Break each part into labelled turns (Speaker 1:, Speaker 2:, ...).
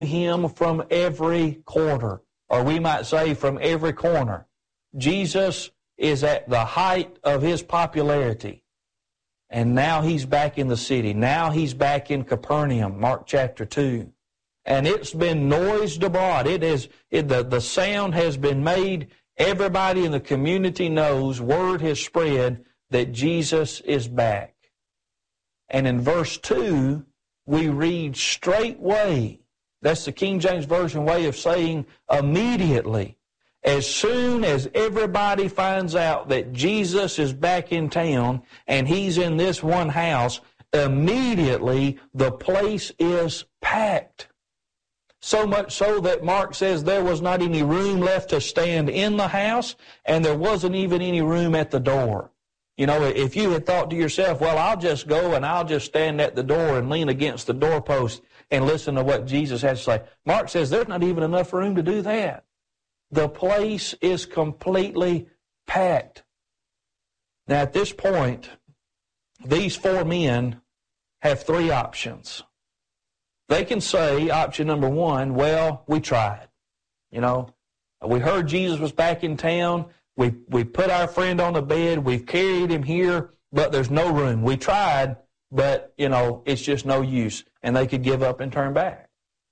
Speaker 1: him from every quarter, or we might say from every corner. Jesus is at the height of his popularity. And now he's back in the city. Now he's back in Capernaum, Mark chapter 2. And it's been noised abroad. The sound has been made. Everybody in the community knows, word has spread that Jesus is back. And in verse 2, we read straightway. That's the King James Version way of saying immediately. As soon as everybody finds out that Jesus is back in town and he's in this one house, immediately the place is packed. So much so that Mark says there was not any room left to stand in the house, and there wasn't even any room at the door. You know, if you had thought to yourself, well, I'll just go and I'll just stand at the door and lean against the doorpost and listen to what Jesus has to say. Mark says there's not even enough room to do that. The place is completely packed. Now, at this point, these four men have three options. They can say, option number one, well, we tried. You know, we heard Jesus was back in town. We put our friend on the bed. We've carried him here, but there's no room. We tried, but, you know, it's just no use. And they could give up and turn back.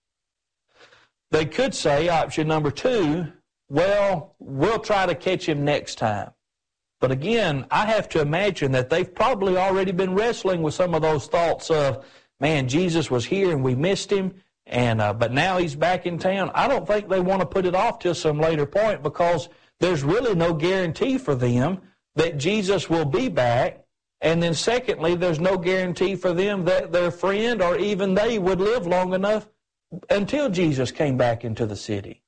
Speaker 1: They could say, option number two, well, we'll try to catch him next time. But again, I have to imagine that they've probably already been wrestling with some of those thoughts of, man, Jesus was here and we missed him, but now he's back in town. I don't think they want to put it off till some later point, because there's really no guarantee for them that Jesus will be back. And then secondly, there's no guarantee for them that their friend or even they would live long enough until Jesus came back into the city.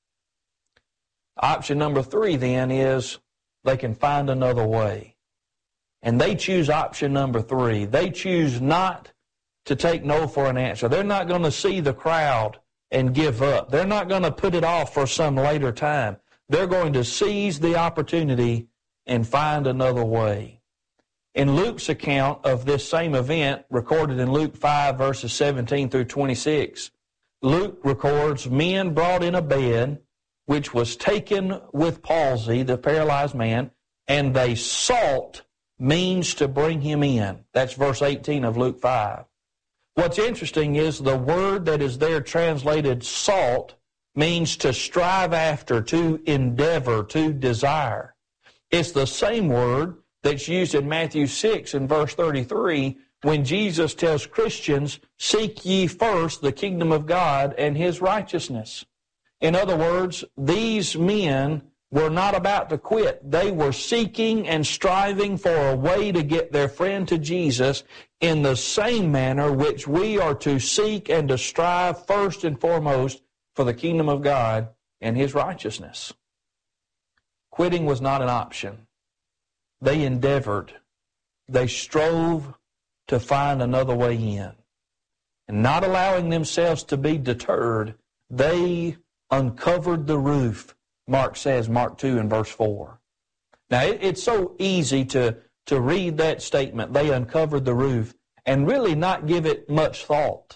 Speaker 1: Option number three then is they can find another way. And they choose option number three. They choose not to take no for an answer. They're not going to see the crowd and give up. They're not going to put it off for some later time. They're going to seize the opportunity and find another way. In Luke's account of this same event, recorded in Luke 5, verses 17 through 26, Luke records, men brought in a bed which was taken with palsy, the paralyzed man, and they sought means to bring him in. That's verse 18 of Luke 5. What's interesting is the word that is there translated sought means to strive after, to endeavor, to desire. It's the same word that's used in Matthew 6 and verse 33 when Jesus tells Christians, seek ye first the kingdom of God and his righteousness. In other words, these men were not about to quit. They were seeking and striving for a way to get their friend to Jesus in the same manner which we are to seek and to strive first and foremost for the kingdom of God and his righteousness. Quitting was not an option. They endeavored. They strove to find another way in. And not allowing themselves to be deterred, they uncovered the roof, Mark says, Mark 2 and verse 4. Now, it's so easy to read that statement, they uncovered the roof, and really not give it much thought.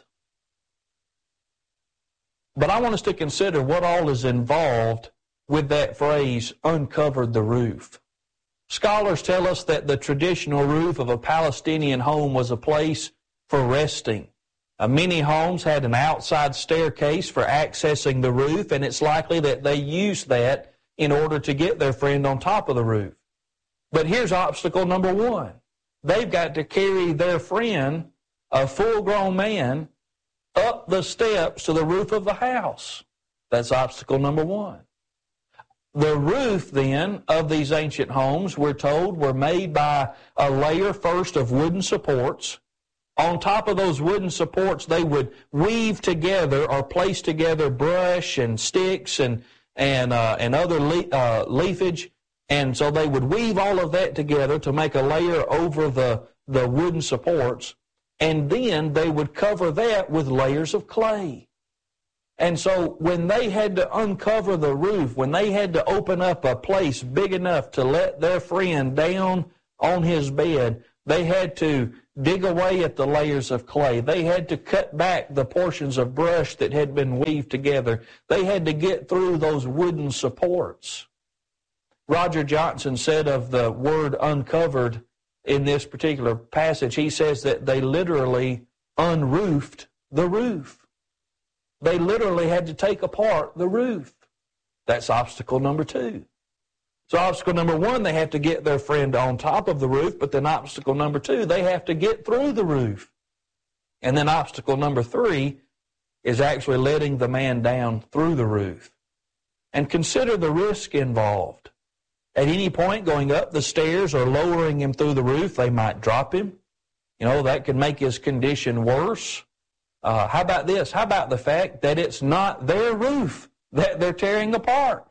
Speaker 1: But I want us to consider what all is involved with that phrase, uncovered the roof. Scholars tell us that the traditional roof of a Palestinian home was a place for resting. Many homes had an outside staircase for accessing the roof, and it's likely that they used that in order to get their friend on top of the roof. But here's obstacle number one. They've got to carry their friend, a full-grown man, up the steps to the roof of the house. That's obstacle number one. The roof, then, of these ancient homes, we're told, were made by a layer first of wooden supports. On top of those wooden supports, they would weave together or place together brush and sticks and other leafage. And so they would weave all of that together to make a layer over the wooden supports. And then they would cover that with layers of clay. And so when they had to uncover the roof, when they had to open up a place big enough to let their friend down on his bed, They had to dig away at the layers of clay. They had to cut back the portions of brush that had been weaved together. They had to get through those wooden supports. Roger Johnson said of the word uncovered in this particular passage, he says that they literally unroofed the roof. They literally had to take apart the roof. That's obstacle number 2. So obstacle number 1, they have to get their friend on top of the roof, but then obstacle number 2, they have to get through the roof. And then obstacle number 3 is actually letting the man down through the roof. And consider the risk involved. At any point going up the stairs or lowering him through the roof, they might drop him. That could make his condition worse. How about this? How about the fact that it's not their roof that they're tearing apart?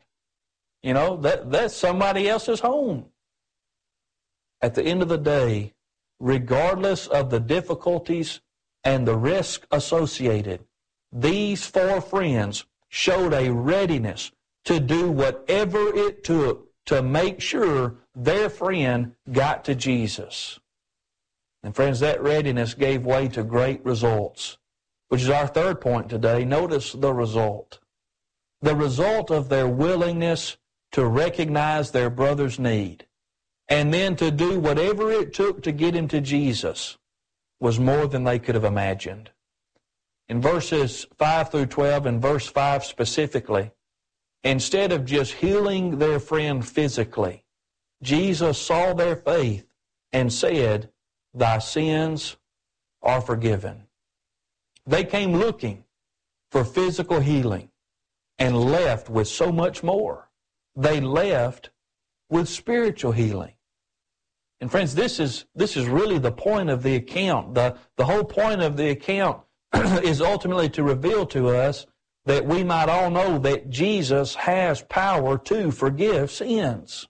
Speaker 1: That's somebody else's home. At the end of the day, regardless of the difficulties and the risk associated, these 4 friends showed a readiness to do whatever it took to make sure their friend got to Jesus. And friends, that readiness gave way to great results, which is our third point today. Notice the result. The result of their willingness to recognize their brother's need and then to do whatever it took to get him to Jesus was more than they could have imagined. In verses 5 through 12 and verse 5 specifically, instead of just healing their friend physically, Jesus saw their faith and said, "Thy sins are forgiven." They came looking for physical healing and left with so much more. They left with spiritual healing. And friends, this is really the point of the account. The whole point of the account is ultimately to reveal to us that we might all know that Jesus has power to forgive sins.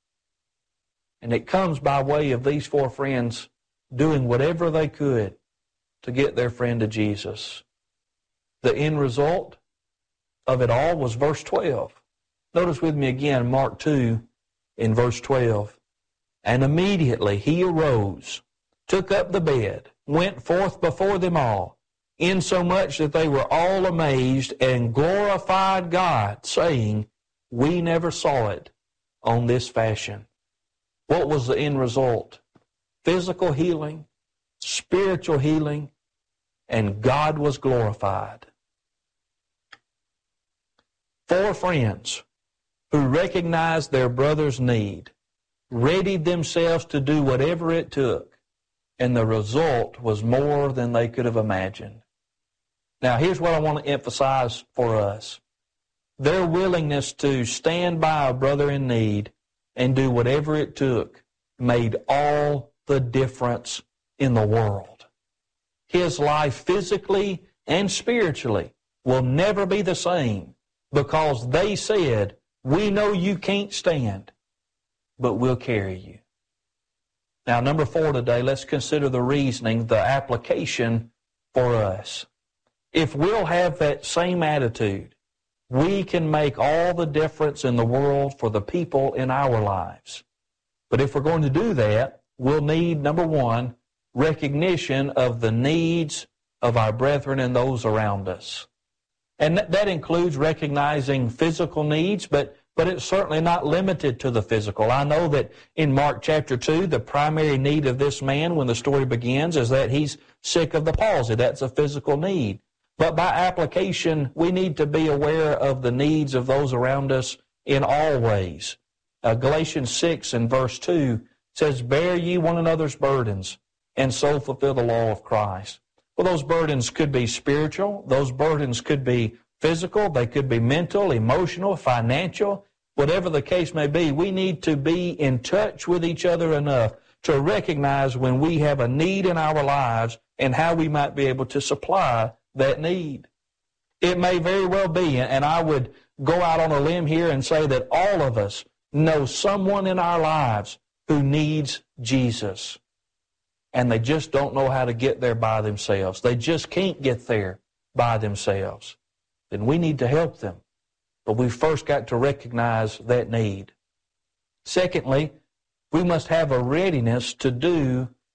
Speaker 1: And it comes by way of these 4 friends doing whatever they could to get their friend to Jesus. The end result of it all was verse 12. Notice with me again, Mark 2 in verse 12. And immediately he arose, took up the bed, went forth before them all, insomuch that they were all amazed and glorified God, saying, "We never saw it on this fashion." What was the end result? Physical healing, spiritual healing, and God was glorified. 4 friends who recognized their brother's need, readied themselves to do whatever it took, and the result was more than they could have imagined. Now, here's what I want to emphasize for us. Their willingness to stand by a brother in need and do whatever it took made all the difference in the world. His life physically and spiritually will never be the same because they said, "We know you can't stand, but we'll carry you." Now, number 4 today, let's consider the reasoning, the application for us. If we'll have that same attitude, we can make all the difference in the world for the people in our lives. But if we're going to do that, we'll need, number 1, recognition of the needs of our brethren and those around us. And that includes recognizing physical needs, but it's certainly not limited to the physical. I know that in Mark chapter 2, the primary need of this man when the story begins is that he's sick of the palsy. That's a physical need. But by application, we need to be aware of the needs of those around us in all ways. Galatians 6 and verse 2 says, "Bear ye one another's burdens, and so fulfill the law of Christ." Well, those burdens could be spiritual. Those burdens could be physical. They could be mental, emotional, financial. Whatever the case may be, we need to be in touch with each other enough to recognize when we have a need in our lives and how we might be able to supply that need. It may very well be, and I would go out on a limb here and say that all of us know someone in our lives who needs Jesus. And they just don't know how to get there by themselves. They just can't get there by themselves. Then we need to help them. But we first got to recognize that need. Secondly, we must have a readiness to do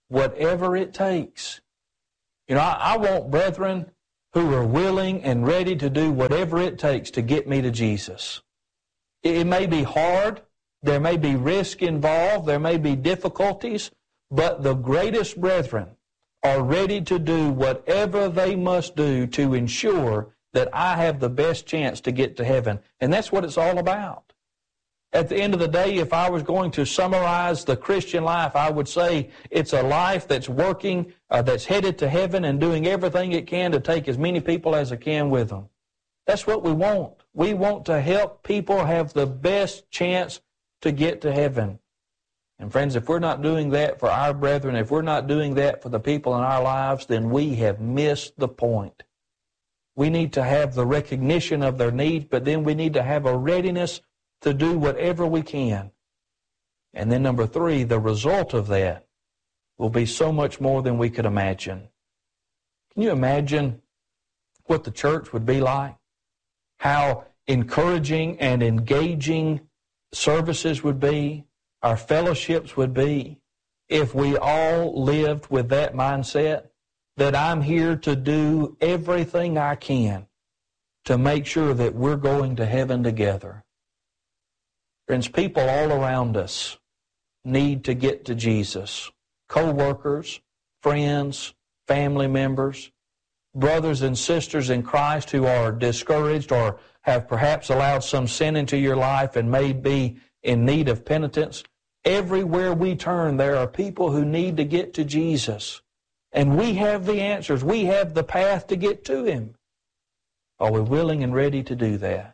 Speaker 1: whatever it takes. You know, I want brethren who are willing and ready to do whatever it takes to get me to Jesus. It may be hard. There may be risk involved. There may be difficulties. But the greatest brethren are ready to do whatever they must do to ensure that I have the best chance to get to heaven. And that's what it's all about. At the end of the day, if I was going to summarize the Christian life, I would say it's a life that's working, that's headed to heaven and doing everything it can to take as many people as it can with them. That's what we want. We want to help people have the best chance to get to heaven. And friends, if we're not doing that for our brethren, if we're not doing that for the people in our lives, then we have missed the point. We need to have the recognition of their needs, but then we need to have a readiness to do whatever we can. And then number 3, the result of that will be so much more than we could imagine. Can you imagine what the church would be like? How encouraging and engaging services would be, our fellowships would be, if we all lived with that mindset, that I'm here to do everything I can to make sure that we're going to heaven together. Friends, people all around us need to get to Jesus. Co-workers, friends, family members, brothers and sisters in Christ who are discouraged or have perhaps allowed some sin into your life and may be in need of penitence. Everywhere we turn, there are people who need to get to Jesus. And we have the answers. We have the path to get to Him. Are we willing and ready to do that?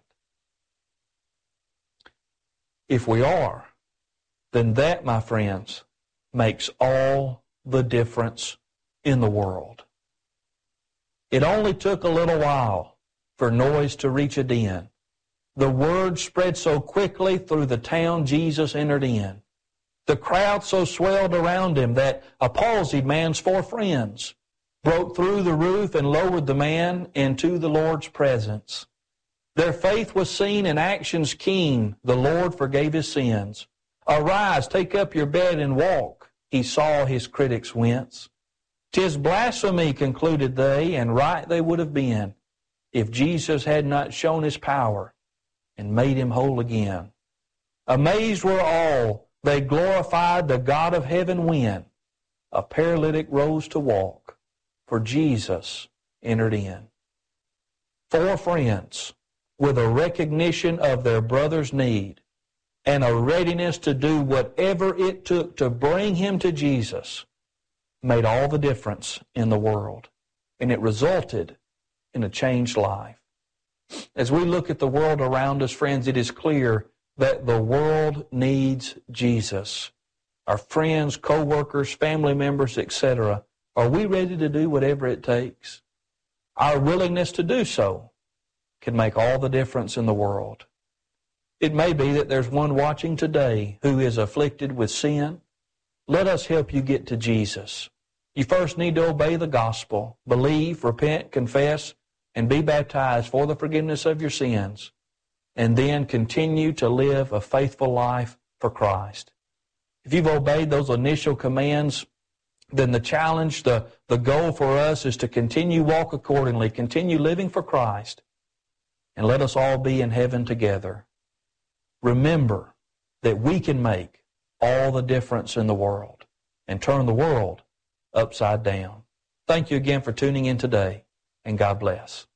Speaker 1: If we are, then that, my friends, makes all the difference in the world. It only took a little while for noise to reach a den. The word spread so quickly through the town Jesus entered in. The crowd so swelled around Him that a palsied man's 4 friends broke through the roof and lowered the man into the Lord's presence. Their faith was seen in actions keen. The Lord forgave his sins. Arise, take up your bed and walk. He saw his critics wince. 'Tis blasphemy, concluded they, and right they would have been, if Jesus had not shown His power and made him whole again. Amazed were all. They glorified the God of heaven when a paralytic rose to walk, for Jesus entered in. 4 friends, with a recognition of their brother's need and a readiness to do whatever it took to bring him to Jesus, made all the difference in the world. And it resulted in a changed life. As we look at the world around us, friends, it is clear that the world needs Jesus. Our friends, co-workers, family members, etc. Are we ready to do whatever it takes? Our willingness to do so can make all the difference in the world. It may be that there's one watching today who is afflicted with sin. Let us help you get to Jesus. You first need to obey the gospel, believe, repent, confess, and be baptized for the forgiveness of your sins, and then continue to live a faithful life for Christ. If you've obeyed those initial commands, then the challenge, the goal for us is to continue walk accordingly, continue living for Christ, and let us all be in heaven together. Remember that we can make all the difference in the world and turn the world upside down. Thank you again for tuning in today, and God bless.